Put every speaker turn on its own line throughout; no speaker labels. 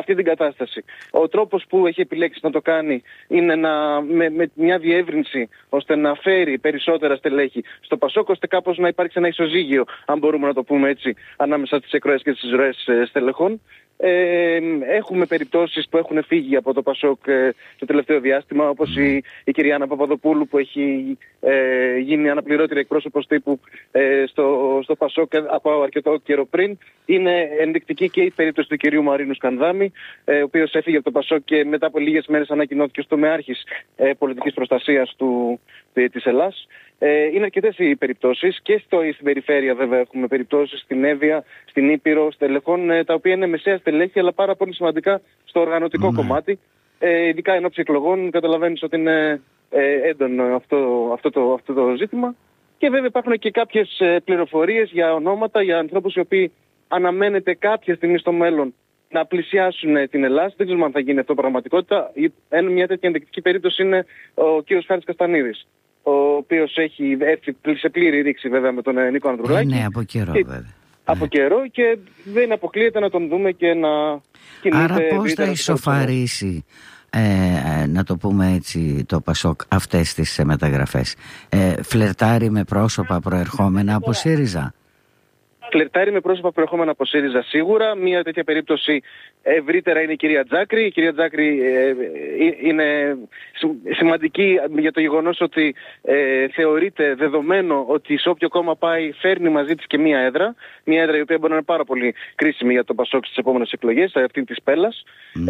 αυτή την κατάσταση. Ο τρόπος που έχει επιλέξει να το κάνει είναι με μια διεύρυνση ώστε να φέρει περισσότερα στελέχη στο ΠΑΣΟΚ, ώστε κάπως να υπάρξει ένα ισοζύγιο, αν μπορούμε να το πούμε έτσι, ανάμεσα στις εκροές και στις ροές στελεχών. Έχουμε περιπτώσεις που έχουν φύγει από το ΠΑΣΟΚ το τελευταίο διάστημα, όπως η κυρία Άννα Παπαδοπούλου, που έχει γίνει αναπληρώτηρη εκπρόσωπος τύπου στο ΠΑΣΟΚ από αρκετό καιρό πριν. Είναι ενδεικτική και η περίπτωση του κυρίου Μαρίνου Σκανδάμη, ο οποίος έφυγε από το ΠΑΣΟΚ και μετά από λίγες μέρες ανακοινώθηκε στο τομεάρχης πολιτικής προστασίας της Ελλάς. Είναι αρκετές οι περιπτώσεις και στην περιφέρεια, βέβαια, έχουμε περιπτώσεις στην Εύβοια, στην Ήπειρο, στελεχών τα οποία είναι μεσαία στελέχη, αλλά πάρα πολύ σημαντικά στο οργανωτικό κομμάτι. Ειδικά εν ώψη εκλογών, καταλαβαίνεις ότι είναι έντονο αυτό το ζήτημα. Και βέβαια υπάρχουν και κάποιες πληροφορίες για ονόματα, για ανθρώπους οι οποίοι αναμένεται κάποια στιγμή στο μέλλον να πλησιάσουν την Ελλάδα. Δεν ξέρουμε αν θα γίνει αυτό πραγματικότητα. Μια τέτοια ενδεικτική περίπτωση είναι ο κ. Χάρης Καστανίδης, ο οποίος έχει έρθει σε πλήρη ρήξη βέβαια με τον Νίκο Ανδρουλάκη.
Ναι, από καιρό βέβαια.
Από καιρό, και δεν αποκλείεται να τον δούμε και να κινείται.
Άρα πώς θα ισοφαρίσει, να το πούμε έτσι, το ΠΑΣΟΚ αυτές τις μεταγραφές? Φλερτάρει με πρόσωπα προερχόμενα από ΣΥΡΙΖΑ?
Φλερτάρει με πρόσωπα προερχόμενα από ΣΥΡΙΖΑ σίγουρα. Μία τέτοια περίπτωση ευρύτερα είναι η κυρία Τζάκρη. Η κυρία Τζάκρη είναι σημαντική για το γεγονός ότι θεωρείται δεδομένο ότι σε όποιο κόμμα πάει φέρνει μαζί της και μία έδρα. Μία έδρα η οποία μπορεί να είναι πάρα πολύ κρίσιμη για το ΠΑΣΟΚ στις επόμενες εκλογές, αυτή της Πέλλας.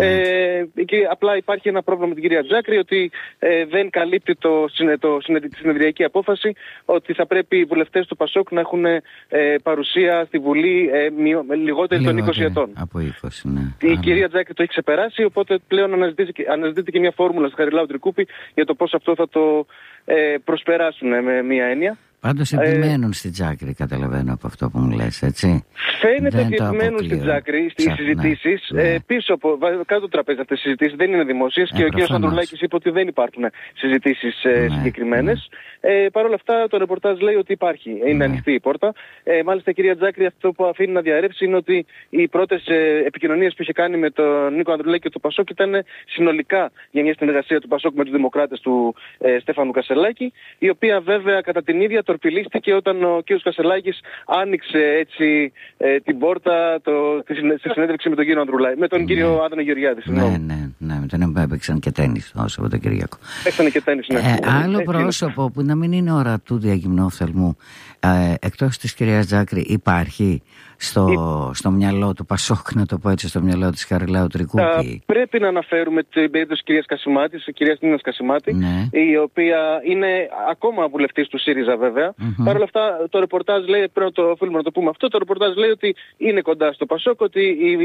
Απλά υπάρχει ένα πρόβλημα με την κυρία Τζάκρη, ότι δεν καλύπτει τη συνεδριακή απόφαση ότι θα πρέπει οι βουλευτές του ΠΑΣΟΚ να έχουν παρουσία στη Βουλή λιγότερη των 20 ετών.
Από 20, ναι.
Η κυρία Τζάκρη το έχει ξεπεράσει, οπότε πλέον αναζητείται και μια φόρμουλα στη Χαριλάου Τρικούπη για το πώς αυτό θα το προσπεράσουν με μια έννοια.
Πάντως επιμένουν στη Τζάκρη, καταλαβαίνω από αυτό που μου λες, έτσι.
Φαίνεται ότι επιμένουν στη Τζάκρη στις συζητήσεις. Πίσω από κάτω το τραπέζι αυτές οι συζητήσεις δεν είναι δημόσιες και ο κ. Ανδρουλάκης είπε ότι δεν υπάρχουν συζητήσεις συγκεκριμένες. Παρ' όλα αυτά το ρεπορτάζ λέει ότι υπάρχει, είναι ανοιχτή η πόρτα. Μάλιστα η κυρία Τζάκρη αυτό που αφήνει να διαρρεύσει είναι ότι οι πρώτες επικοινωνίες που είχε κάνει με τον Νίκο Ανδρουλάκη και το ΠΑΣΟΚ ήταν συνολικά για μια συνεργασία του ΠΑΣΟΚ με τους Δημοκράτες του Στέφανου Κασσελάκη, η οποία βέβαια κατά την ίδια τορπιλίστηκε όταν ο κ. Κασσελάκης άνοιξε έτσι την πόρτα στη συνέντευξη με τον κύριο Ανδρουλάκη, με τον κύριο Άδωνο Γεωργιάδη.
Ναι, με τον έπαιξαν και τένις το Σαββατοκύριακο.
Παίξανε και τένις, ναι.
Άλλο πρόσωπο που να μην είναι ορατού διαγυμνόφθαλμου, εκτός της κυρίας Τζάκρη, υπάρχει στο μυαλό του ΠΑΣΟΚ, να το πω έτσι, στο μυαλό της Χαριλάου Τρικούπη? Πρέπει
να αναφέρουμε την περίπτωση της κυρίας Κασιμάτη, της κυρίας Νίνας Κασιμάτη, η οποία είναι ακόμα βουλευτής του ΣΥΡΙΖΑ βέβαια. Παρ' όλα αυτά το ρεπορτάζ λέει, πρέπει να το οφείλουμε να το πούμε αυτό, το ρεπορτάζ λέει ότι είναι κοντά στο ΠΑΣΟΚ, ότι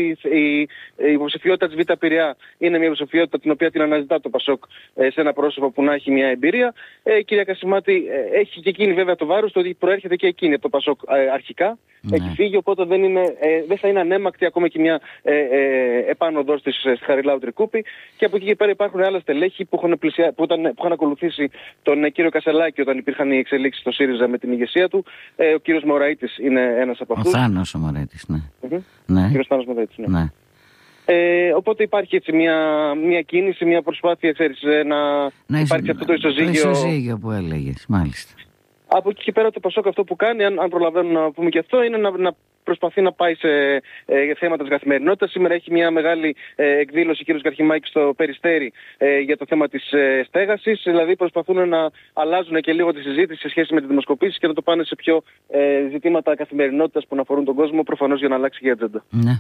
η υποψηφιότητα της Β' Πειραιά είναι μια υποψηφιότητα την οποία την αναζητά το ΠΑΣΟΚ σε ένα πρόσωπο που να έχει μια εμπειρία. Η κυρία Κασιμάτη έχει και εκείνη βέβαια το βάρος, το ότι προέρχεται και εκείνη από το ΠΑΣΟΚ αρχικά. Έχει φύγει, οπότε δεν θα είναι ανέμακτη ακόμα και μια επάνωδος της στη Χαριλάου Τρικούπη. Και από εκεί και πέρα υπάρχουν άλλα στελέχη που είχαν ακολουθήσει τον κύριο Κασσελάκη όταν υπήρχαν οι εξελίξεις στο ΣΥΡΙΖΑ με την ηγεσία του. Ο κύριος Μωραΐτης είναι ένας από αυτούς.
Ο Θάνος ο Μωραΐτης, ναι.
Ο κύριος Θάνος Μωραΐτης, ναι. Οπότε υπάρχει έτσι μια κίνηση, μια προσπάθεια, να υπάρξει αυτό το ισοζύγιο.
Το ισοζύγιο που έλεγες, μάλιστα.
Από εκεί και πέρα το ΠΑΣΟΚ αυτό που κάνει, αν προλαβαίνουμε να πούμε και αυτό, είναι να προσπαθεί να πάει σε θέματα της καθημερινότητας. Σήμερα έχει μια μεγάλη εκδήλωση ο κ. Καρχημάκης στο Περιστέρι για το θέμα της στέγασης. Δηλαδή προσπαθούν να αλλάζουν και λίγο τη συζήτηση σε σχέση με τις δημοσκοπήσεις και να το πάνε σε πιο ζητήματα καθημερινότητας που να αφορούν τον κόσμο, προφανώς για να αλλάξει και η ατζέντα.
Ναι.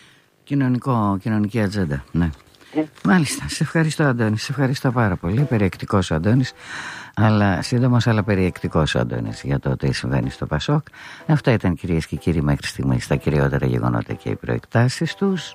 Κοινωνική ατζέντα, ναι. Μάλιστα, σε ευχαριστώ Αντώνη, σε ευχαριστώ πάρα πολύ. Περιεκτικός ο Αντώνης, αλλά σύντομος αλλά περιεκτικός ο Αντώνης για το τι συμβαίνει στο ΠΑΣΟΚ. Αυτά ήταν, κυρίες και κύριοι, μέχρι στιγμής τα κυριότερα γεγονότα και οι προεκτάσεις τους.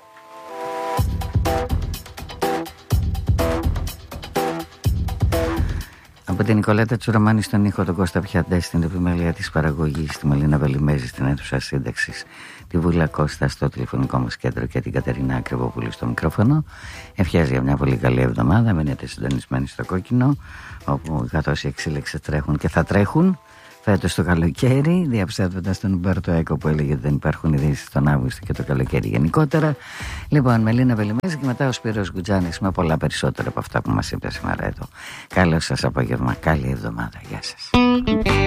Από την Νικολέτα Τσουραμάνη στον ήχο, τον Κώστα Πιαντέ στην επιμέλεια της παραγωγής, τη Μαλίνα Βελιμέζη στην αίθουσα σύνταξης, τη Βούλα Κώστα στο τηλεφωνικό μας κέντρο και την Κατερίνα Ακριβοπούλου στο μικρόφωνο. Ευχές για μια πολύ καλή εβδομάδα. Μείνετε συντονισμένοι στο Κόκκινο, όπου καθώς οι εξέλιξεις τρέχουν και θα τρέχουν, φέτος το καλοκαίρι, διαψεύδοντας τον Ουμπέρτο Έκο που έλεγε ότι δεν υπάρχουν ειδήσεις τον Αύγουστο και το καλοκαίρι γενικότερα. Λοιπόν, Μελίνα Βελιμέζη και μετά ο Σπύρος Γκουτζάνης με πολλά περισσότερα από αυτά που μας είπε σήμερα εδώ. Καλό σας απόγευμα, καλή εβδομάδα, γεια σας.